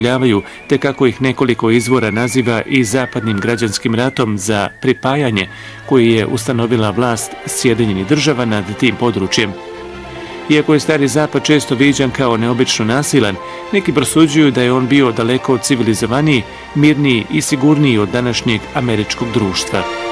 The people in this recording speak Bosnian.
te kako ih nekoliko izvora naziva i zapadnim građanskim ratom za pripajanje koji je ustanovila vlast Sjedinjenih Država nad tim područjem. Iako je Stari Zapad često viđan kao neobično nasilan, neki prosuđuju da je on bio daleko civilizovaniji, mirniji i sigurniji od današnjeg američkog društva.